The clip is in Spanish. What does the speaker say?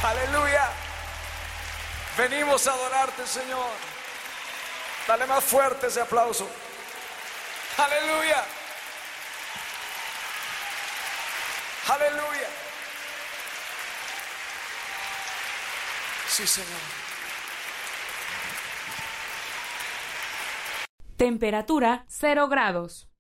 Aleluya. Venimos a adorarte, Señor. Dale más fuerte ese aplauso. Aleluya. Aleluya. Sí, Señor. Temperatura 0 grados.